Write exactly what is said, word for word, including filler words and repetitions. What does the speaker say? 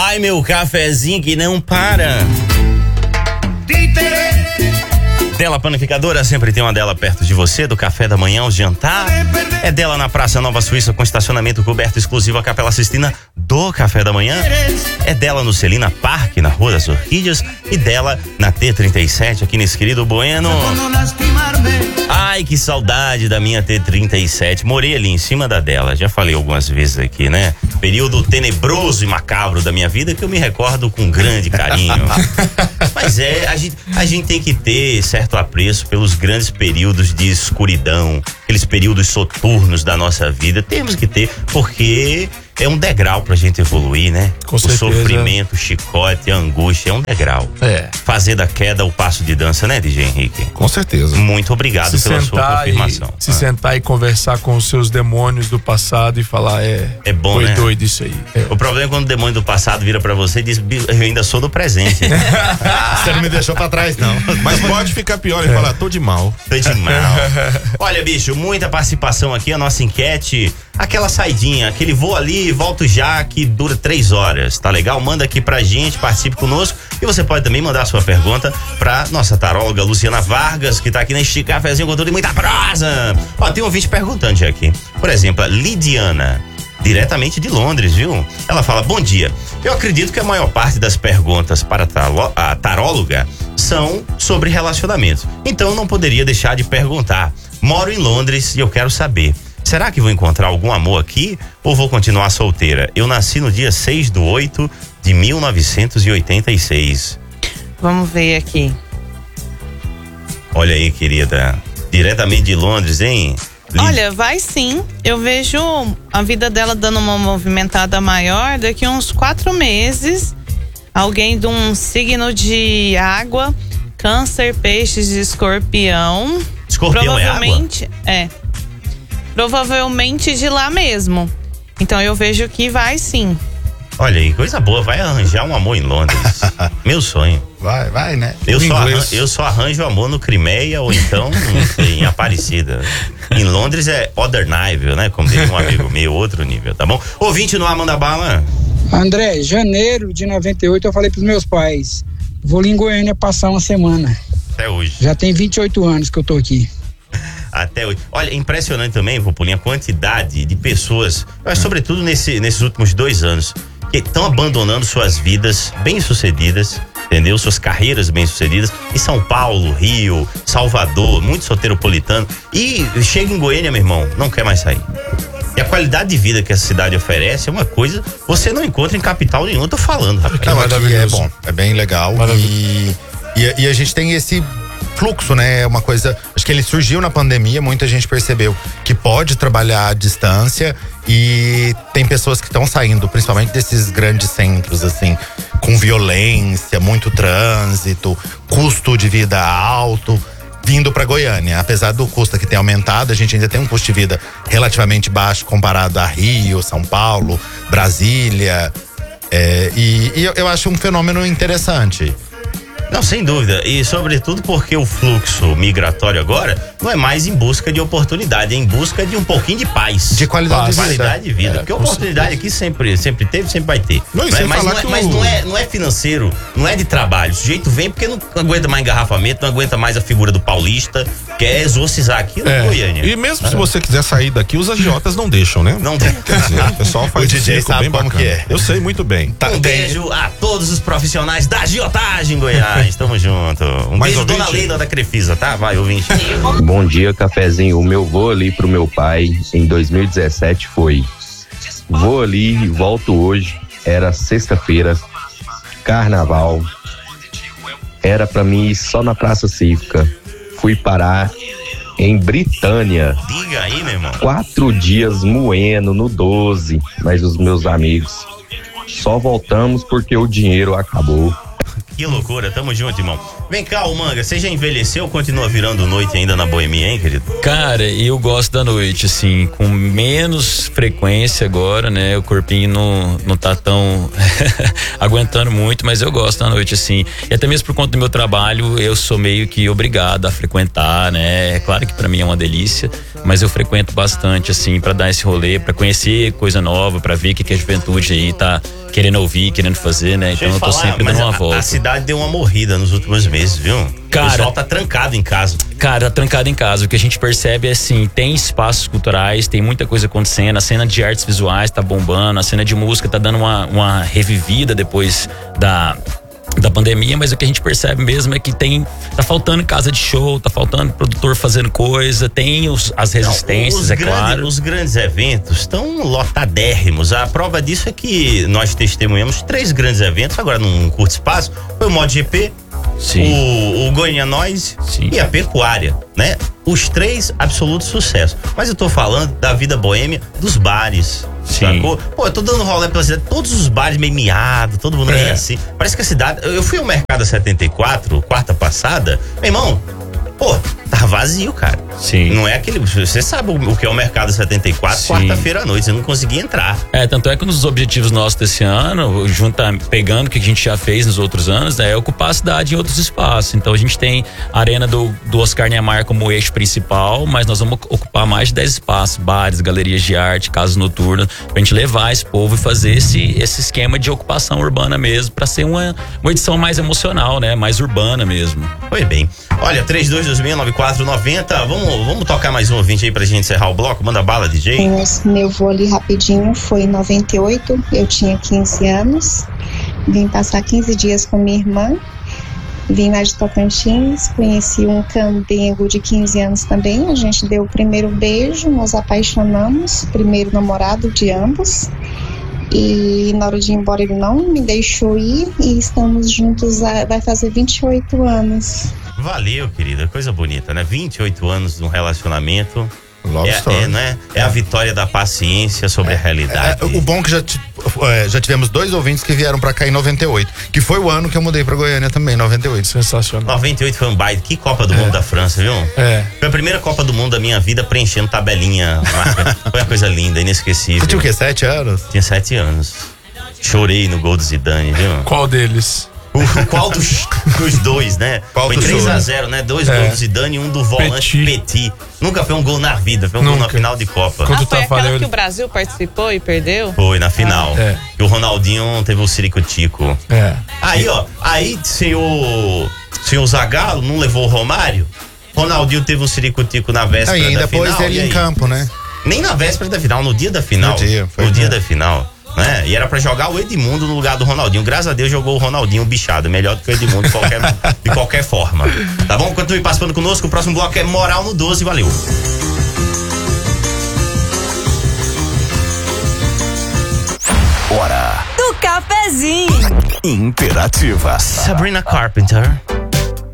Ai, meu cafezinho que não para. Dela Panificadora, sempre tem uma dela perto de você, do café da manhã ao jantar. É dela na Praça Nova Suíça, com estacionamento coberto exclusivo à Capela Sistina do café da manhã. É dela no Celina Parque, na Rua das Orquídeas. E dela na T trinta e sete, aqui nesse querido Bueno. Ai, que saudade da minha T trinta e sete. Morei ali em cima da dela, já falei algumas vezes aqui, né? Período tenebroso e macabro da minha vida que eu me recordo com grande carinho. Mas é, a gente, a gente tem que ter certo apreço pelos grandes períodos de escuridão, aqueles períodos soturnos da nossa vida. Temos que ter, porque é um degrau pra gente evoluir, né? Com o certeza. Sofrimento, o chicote, a angústia é um degrau. É. Fazer da queda o passo de dança, né, D J Henrique? Com certeza. Muito obrigado se pela sua confirmação. E, se ah. sentar e conversar com os seus demônios do passado e falar, é, é bom, foi né? doido isso aí. É. O problema é quando o demônio do passado vira pra você e diz, eu ainda sou do presente. Você não me deixou pra trás, não. Mas pode ficar pior e é. falar, tô de mal. Tô de mal. Olha, bicho, muita participação aqui, a nossa enquete, aquela saidinha, aquele voo ali, volto já, que dura três horas, tá legal? Manda aqui pra gente, participe conosco e você pode também mandar a sua pergunta pra nossa taróloga Luciana Vargas, que tá aqui neste cafezinho com tudo e muita prosa. Ó, tem um ouvinte perguntando já aqui. Por exemplo, a Lidiana, diretamente de Londres, viu? Ela fala, bom dia, eu acredito que a maior parte das perguntas para a taróloga são sobre relacionamentos, então não poderia deixar de perguntar. Moro em Londres e eu quero saber, será que vou encontrar algum amor aqui ou vou continuar solteira? Eu nasci no dia seis do oito de mil novecentos e oitenta e seis. Vamos ver aqui. Olha aí, querida, diretamente de Londres, hein? Liz. Olha, vai sim. Eu vejo a vida dela dando uma movimentada maior daqui a uns quatro meses. Alguém de um signo de água, câncer, peixes e escorpião. Escorpião provavelmente, é água? É. Provavelmente de lá mesmo. Então eu vejo que vai sim. Olha aí, coisa boa, vai arranjar um amor em Londres. Meu sonho. Vai, vai, né? Eu só, arranjo, eu só arranjo amor no Crimeia ou então, não sei, em Aparecida. Em Londres é other nível, né? Como diz um amigo meu, outro nível, tá bom? Ouvinte no ar, manda bala. André, janeiro de noventa e oito eu falei pros meus pais, vou ali em Goiânia passar uma semana. Até hoje. Já tem vinte e oito anos que eu tô aqui. Até hoje. Olha, impressionante também, Vopulinha, a quantidade de pessoas, mas sobretudo nesse, nesses últimos dois anos, que estão abandonando suas vidas bem-sucedidas, entendeu? Suas carreiras bem-sucedidas em São Paulo, Rio, Salvador, muito soteropolitano, e chega em Goiânia, meu irmão, não quer mais sair. E a qualidade de vida que essa cidade oferece é uma coisa que você não encontra em capital nenhum, eu tô falando, rapaz. Não, aqui é bom, é bem legal e, e, e a gente tem esse fluxo, né? É uma coisa, acho que ele surgiu na pandemia, muita gente percebeu que pode trabalhar à distância e tem pessoas que estão saindo, principalmente desses grandes centros, assim, com violência, muito trânsito, custo de vida alto, vindo para Goiânia. Apesar do custo que tem aumentado, a gente ainda tem um custo de vida relativamente baixo comparado a Rio, São Paulo, Brasília, é, e, e eu, eu acho um fenômeno interessante. Não, sem dúvida, e sobretudo porque o fluxo migratório agora não é mais em busca de oportunidade, é em busca de um pouquinho de paz. De qualidade, de, qualidade de vida. É, porque oportunidade aqui sempre, sempre teve, sempre vai ter. Não, Não é? Mas, não é, o... mas não, é, não é financeiro, não é de trabalho. O sujeito vem porque não aguenta mais engarrafamento, não aguenta mais a figura do paulista, quer exorcizar aquilo é. em Goiânia. E mesmo se você quiser sair daqui, os agiotas não deixam, né? Não tem. Quer dizer, o pessoal faz O D J sabe bem como bacana. que é. Eu sei muito bem. Tá, Um tem... beijo a todos os profissionais da agiotagem em Goiás. Tamo junto. Um Mais beijo, ouvinte? dona Leila da Crefisa, tá? Vai, ouvinte. Bom dia, cafezinho. O meu voo ali pro meu pai em dois mil e dezessete foi: vou ali e volto hoje. Era sexta-feira, carnaval. Era pra mim ir só na Praça Cívica. Fui parar em Britânia. Diga aí, meu irmão. Quatro dias moendo no doze, mas os meus amigos só voltamos porque o dinheiro acabou. Que loucura, tamo junto, irmão. Vem cá, o Manga, você já envelheceu ou continua virando noite ainda na boemia, hein, querido? Cara, eu gosto da noite, assim, com menos frequência agora, né? O corpinho não, não tá tão aguentando muito, mas eu gosto da noite, assim. E até mesmo por conta do meu trabalho, eu sou meio que obrigado a frequentar, né? É claro que pra mim é uma delícia, mas eu frequento bastante, assim, pra dar esse rolê, pra conhecer coisa nova, pra ver o que, que a juventude aí tá querendo ouvir, querendo fazer, né? Então eu tô falar, sempre dando uma a, volta. A cidade deu uma morrida nos últimos meses, viu? Cara, o pessoal tá trancado em casa. Cara, tá trancado em casa. O que a gente percebe é assim, tem espaços culturais, tem muita coisa acontecendo, a cena de artes visuais tá bombando, a cena de música tá dando uma, uma revivida depois da... da pandemia, mas o que a gente percebe mesmo é que tem, tá faltando casa de show, tá faltando produtor fazendo coisa, tem os, as resistências, Não, os é grandes, claro. Os grandes eventos estão lotadérrimos. A prova disso é que nós testemunhamos três grandes eventos, agora num curto espaço. Foi o MotoGP, o, o Goiânia Noise Sim. e a Pecuária, né? Os três absolutos sucesso. Mas eu tô falando da vida boêmia dos bares. Sim. Sacou? Pô, eu tô dando rolê pela cidade, todos os bares meio miado, todo mundo meio É. assim. Parece que a cidade. Eu fui ao Mercado setenta e quatro, quarta passada, meu irmão, pô, tá vazio, cara. Sim. Não é aquele. Você sabe o que é o Mercado setenta e quatro, Sim. quarta-feira à noite, você não conseguia entrar. É, tanto é que um dos objetivos nossos desse ano, junta, pegando o que a gente já fez nos outros anos, né, é ocupar a cidade em outros espaços. Então a gente tem a arena do, do Oscar Niemeyer como eixo principal, mas nós vamos ocupar mais de dez espaços, bares, galerias de arte, casas noturnas, pra gente levar esse povo e fazer esse, esse esquema de ocupação urbana mesmo, pra ser uma, uma edição mais emocional, né, mais urbana mesmo. Foi bem. Olha, três dois dois seis nove quatro nove zero, vamos, vamos tocar mais um ouvinte aí pra gente encerrar o bloco? Manda bala, D J. Esse meu voo ali rapidinho foi em noventa e oito, eu tinha quinze anos, vim passar quinze dias com minha irmã, vim lá de Tocantins, conheci um candengo de quinze anos também, a gente deu o primeiro beijo, nos apaixonamos, primeiro namorado de ambos, e na hora de ir embora ele não me deixou ir e estamos juntos, há, vai fazer vinte e oito anos. Valeu, querida, coisa bonita, né? vinte e oito anos de um relacionamento. Love é, story. é, né? é a vitória da paciência sobre a realidade. É, o bom é que já, ti- é, já tivemos dois ouvintes que vieram pra cá em noventa e oito, que foi o ano que eu mudei pra Goiânia também, noventa e oito. Sensacional. noventa e oito foi um baile. Que Copa do Mundo da França, viu? É. Foi a primeira Copa do Mundo da minha vida preenchendo tabelinha. Marca. Foi uma coisa linda, inesquecível. Você tinha o quê? Sete anos? Tinha sete anos. Chorei no gol do Zidane, viu? Qual deles? O, qual dos, dos dois, né? Qual foi do três a choro? zero, né? Dois É. gols do Zidane e um do volante Petit. Petit. Nunca foi um gol na vida, foi um gol Nunca. na final de Copa. Quando Ah, foi tá aquela falando- que o Brasil participou e perdeu? Foi na final. É. E o Ronaldinho teve o Sirico-Tico. É. Aí, ó, aí senhor, senhor Zagallo não levou o Romário. Ronaldinho teve um Sirico-Tico na véspera Aí, ainda da final. pôs ele e em aí? campo, né? Nem na véspera da final, no dia da final. No dia, foi no dia no- da final. Né? E era pra jogar o Edmundo no lugar do Ronaldinho. Graças a Deus jogou o Ronaldinho bichado. Melhor do que o Edmundo de qualquer, de qualquer forma. Tá bom? Continue participando conosco. O próximo bloco é Moral no doze. Valeu. Hora do cafezinho. Interativa. Sabrina Carpenter.